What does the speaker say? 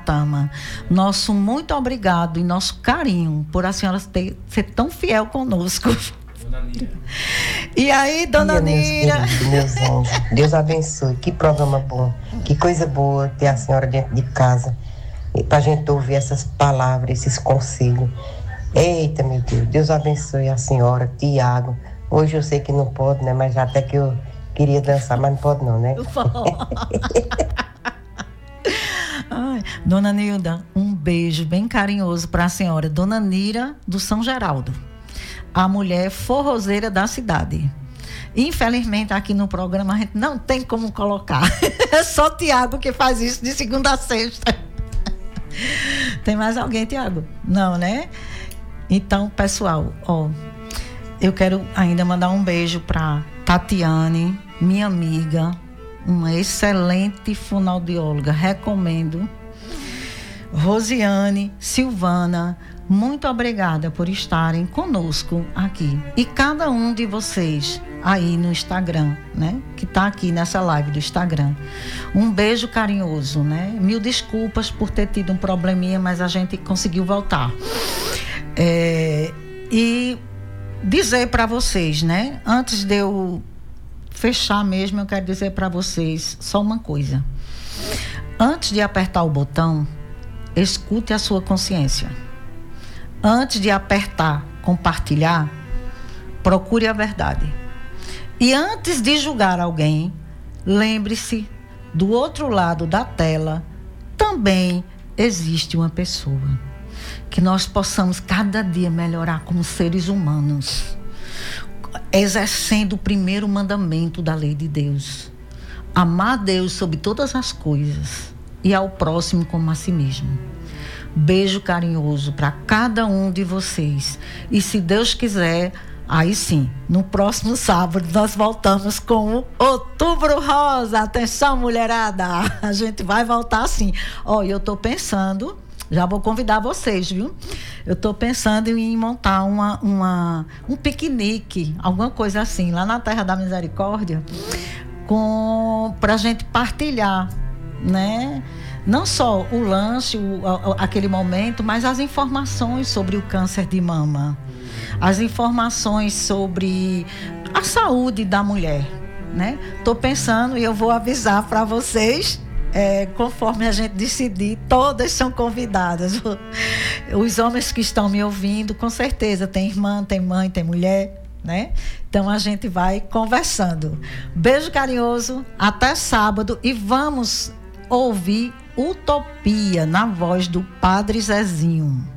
Iratama. Nosso muito obrigado e nosso carinho por a senhora ser tão fiel conosco. Dona Nira. E aí, Dona Nira? Meus anjos, Deus abençoe. Que programa bom, que coisa boa ter a senhora dentro de casa, para a gente ouvir essas palavras, esses conselhos. Eita, meu Deus, Deus abençoe a senhora, Tiago. Hoje eu sei que não pode, né? Mas até que eu queria dançar, mas não pode não, né? Ai, Dona Nilda, um beijo bem carinhoso para a senhora. Dona Nira do São Geraldo, a mulher forrozeira da cidade. Infelizmente, aqui no programa a gente não tem como colocar. É só Tiago que faz isso de segunda a sexta. Tem mais alguém, Tiago? Não, né? Então, pessoal, eu quero ainda mandar um beijo para Tatiane, minha amiga, uma excelente fonoaudióloga, recomendo. Rosiane, Silvana, muito obrigada por estarem conosco aqui. E cada um de vocês aí no Instagram, né? Que está aqui nessa live do Instagram. Um beijo carinhoso, né? Mil desculpas por ter tido um probleminha, mas a gente conseguiu voltar. E dizer para vocês, né? Antes de eu fechar mesmo, eu quero dizer para vocês só uma coisa. Antes de apertar o botão, escute a sua consciência. Antes de apertar compartilhar, procure a verdade. E antes de julgar alguém, lembre-se, do outro lado da tela também existe uma pessoa. Que nós possamos cada dia melhorar como seres humanos, exercendo o primeiro mandamento da lei de Deus. Amar a Deus sobre todas as coisas e ao próximo como a si mesmo. Beijo carinhoso para cada um de vocês. E se Deus quiser, aí sim, no próximo sábado nós voltamos com o Outubro Rosa. Atenção, mulherada, a gente vai voltar sim. Eu tô pensando, já vou convidar vocês, viu? Eu tô pensando em montar um piquenique, alguma coisa assim, lá na Terra da Misericórdia, pra gente partilhar, né? Não só o lanche, aquele momento, mas as informações sobre o câncer de mama, as informações sobre a saúde da mulher, né? Estou pensando e eu vou avisar para vocês, conforme a gente decidir, todas são convidadas. Os homens que estão me ouvindo, com certeza, tem irmã, tem mãe, tem mulher, né? Então a gente vai conversando. Beijo carinhoso, até sábado e vamos ouvir Utopia na voz do Padre Zezinho.